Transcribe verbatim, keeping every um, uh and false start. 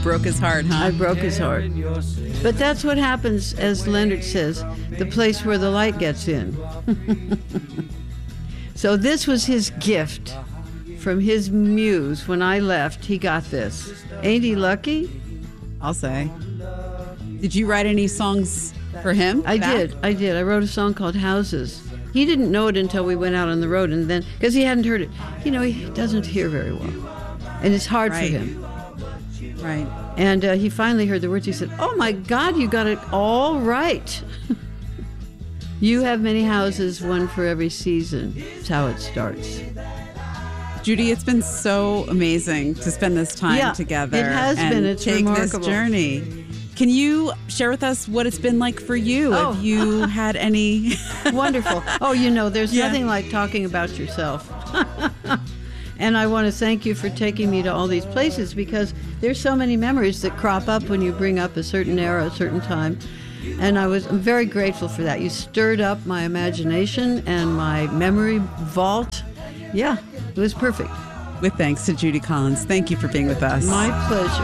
broke his heart, huh? I broke his heart. But that's what happens, as Leonard says, the place where the light gets in. So this was his gift from his muse. When I left, he got this. Ain't he lucky? I'll say. Did you write any songs for him? I back? did. I did. I wrote a song called Houses. He didn't know it until we went out on the road, and then, because he hadn't heard it. You know, he doesn't hear very well. And it's hard Right. for him. Right. And uh, he finally heard the words. He said, "Oh my God, you got it all right." You have many houses, one for every season. That's how it starts. Judy, it's been so amazing to spend this time Yeah, together. it has and been. It's take remarkable. this journey. Can you share with us what it's been like for you? Oh. Have you had any? Wonderful. Oh, you know, there's Yeah. nothing like talking about yourself. And I want to thank you for taking me to all these places, because there's so many memories that crop up when you bring up a certain era, a certain time. And I was I'm very grateful for that. You stirred up my imagination and my memory vault. Yeah, it was perfect. With thanks to Judy Collins. Thank you for being with us. My pleasure.